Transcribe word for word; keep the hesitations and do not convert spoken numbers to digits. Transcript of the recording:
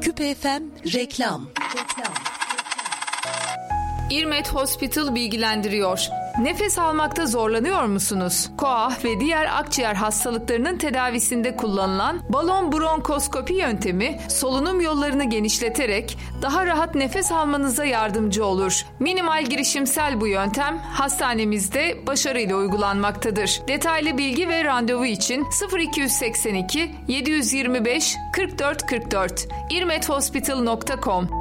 Küpe F M reklam. İrmet Hospital bilgilendiriyor. Nefes almakta zorlanıyor musunuz? Koah ve diğer akciğer hastalıklarının tedavisinde kullanılan balon bronkoskopi yöntemi solunum yollarını genişleterek daha rahat nefes almanıza yardımcı olur. Minimal girişimsel bu yöntem hastanemizde başarıyla uygulanmaktadır. Detaylı bilgi ve randevu için sıfır iki seksen iki yedi yüz yirmi beş kırk dört kırk dört irmet hospital nokta com.